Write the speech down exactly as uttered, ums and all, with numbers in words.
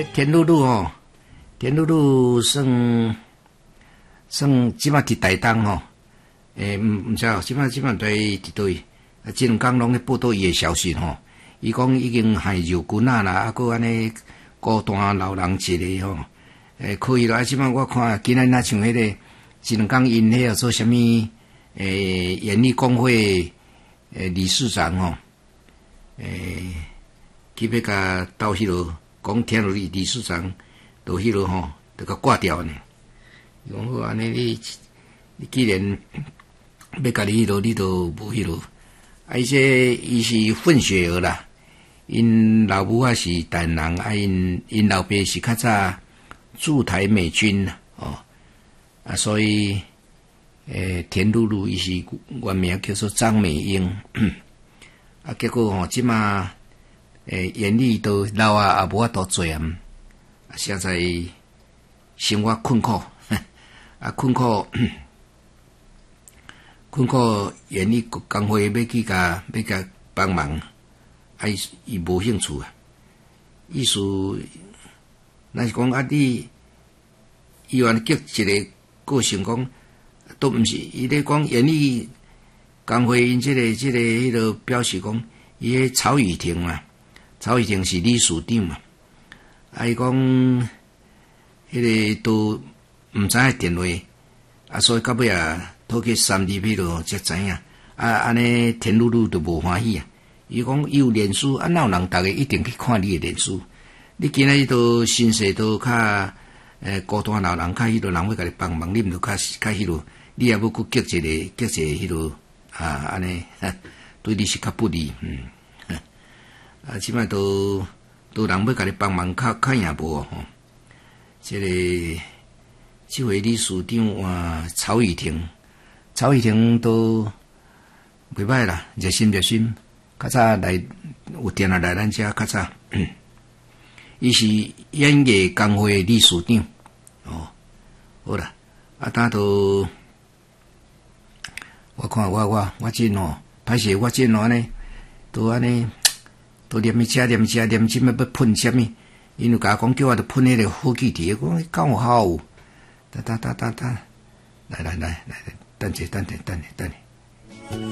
诶，田露露吼，田露露算算即马伫台东吼，诶，毋毋知哦，即马即马在伫倒位，啊，即两工拢咧报道伊诶消息吼。伊讲已经害入军啊啦，啊，佮安尼孤单老人一个吼，诶，可以啦。即马我看今仔若像迄个，即两工因迄个做啥物，诶，严厉工会诶理事长吼，诶，去要甲到迄落。讲田露露理事长到迄落吼，得甲挂掉呢。讲好安尼，你你既然要甲你迄落，你都无迄落。啊，伊这伊是混血儿啦，因老母啊是台南人，啊因因老爸是较早驻台美军哦，啊所以诶田露露伊是原名叫做张美英，啊结果吼即马。诶，严厉都老啊，也无法度做啊，实在生活困苦，啊困苦，困苦，严厉工会要去甲要甲帮忙，啊伊伊无兴趣啊，意思，若是讲啊你，伊原结一个个性讲，都毋是，伊咧讲严厉工会因即、这个即、这个迄个表示讲，伊迄曹雨婷嘛。曹雨婷是理事长嘛，啊伊讲，迄个都毋知影电话，啊所以到尾啊，讨去三里迄落才知影，啊安尼田露露都无欢喜啊。伊讲伊有脸书，啊哪有人逐个一定去看你诶脸书？你今仔日都身世都较诶孤单老人，较迄落人要甲你帮忙，你毋着较较迄落，你也要去结一个结一个迄落啊安尼，对你是较不利，嗯。啊，即摆都都人要甲你帮忙，较较赢无吼。即、這个即位理事长哇，曹雨婷，曹雨婷都袂歹啦，热心热心，较早来有定下来咱遮较早。伊是演艺工会理事长哦，好啦，啊，呾都我看我我我真哦，歹势我真哦安尼，都安尼。都念伊遮念遮念，即么要喷啥物？因为甲我讲叫我着喷迄个火气体，我讲够好，等等等等等，来来来来，等者等者等者等者。